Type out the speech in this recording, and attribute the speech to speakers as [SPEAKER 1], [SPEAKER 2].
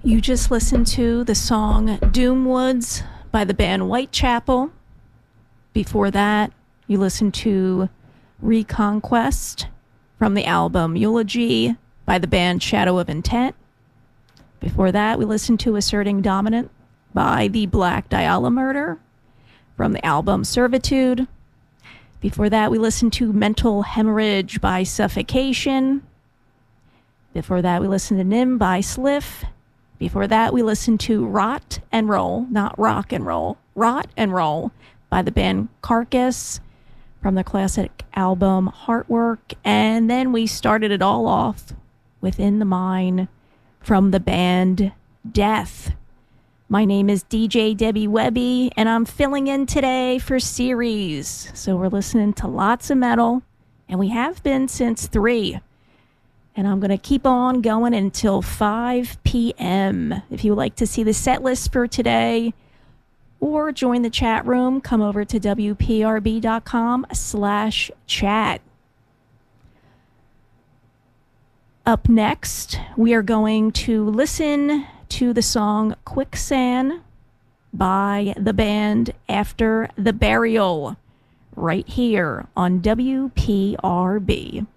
[SPEAKER 1] You just listened to the song Doomwoods by the band Whitechapel. Before that, you listened to Reconquest from the album Eulogy by the band Shadow of Intent. Before that, we listened to Asserting Dominant by the Black Dahlia Murder from the album Servitude. Before that, we listened to Mental Hemorrhage by Suffocation. Before that, we listened to Nim by Sliff. Before that, we listened to Rot and Roll, not Rock and Roll, Rot and Roll by the band Carcass from the classic album Heartwork. And then we started it all off with In the Mine from the band Death. My name is DJ Debbie Webby, and I'm filling in today for series. So we're listening to lots of metal, and we have been since 3. And I'm going to keep on going until 5 p.m. If you would like to see the set list for today or join the chat room, come over to wprb.com/chat. Up next, we are going to listen to the song Quicksand by the band After the Burial right here on WPRB.